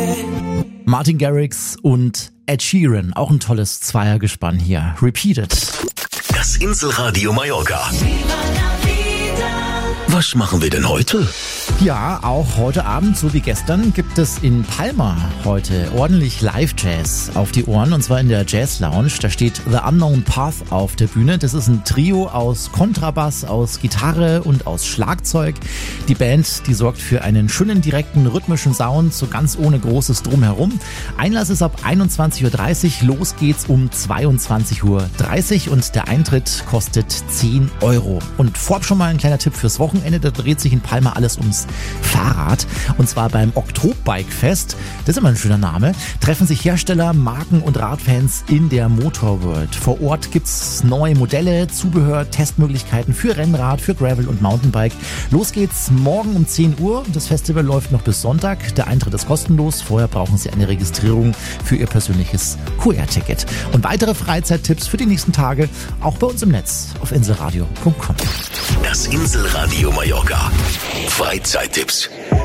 Martin Garrix und Ed Sheeran, auch ein tolles Zweiergespann hier. Repeated. Das Inselradio Mallorca. Was machen wir denn heute? Ja, auch heute Abend, so wie gestern, gibt es in Palma heute ordentlich Live-Jazz auf die Ohren, und zwar in der Jazz Lounge. Da steht The Unknown Path auf der Bühne. Das ist ein Trio aus Kontrabass, aus Gitarre und aus Schlagzeug. Die Band, die sorgt für einen schönen, direkten, rhythmischen Sound, so ganz ohne großes Drumherum. Einlass ist ab 21.30 Uhr, los geht's um 22.30 Uhr und der Eintritt kostet 10 Euro. Und vorab schon mal ein kleiner Tipp fürs Wochenende, da dreht sich in Palma alles ums Fahrrad, und zwar beim Oktobike Fest. Das ist immer ein schöner Name. Treffen sich Hersteller, Marken und Radfans in der Motorworld. Vor Ort gibt's neue Modelle, Zubehör, Testmöglichkeiten für Rennrad, für Gravel und Mountainbike. Los geht's morgen um 10 Uhr. Das Festival läuft noch bis Sonntag. Der Eintritt ist kostenlos. Vorher brauchen Sie eine Registrierung für Ihr persönliches QR-Ticket. Und weitere Freizeittipps für die nächsten Tage auch bei uns im Netz auf inselradio.com. Das Inselradio Mallorca. Freizeittipps.